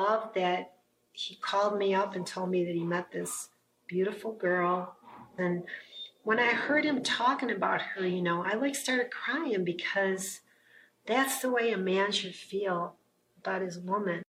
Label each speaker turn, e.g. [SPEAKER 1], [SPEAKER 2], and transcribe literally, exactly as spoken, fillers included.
[SPEAKER 1] love that he called me up and told me that he met this beautiful girl. And when I heard him talking about her, you know, I like started crying because that's the way a man should feel about his woman.